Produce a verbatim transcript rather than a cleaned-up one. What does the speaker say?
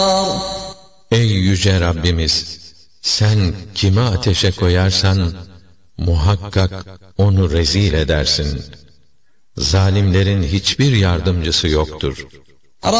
Ey yüce Rabbimiz! Sen kimi ateşe koyarsan, muhakkak onu rezil edersin. Zalimlerin hiçbir yardımcısı yoktur.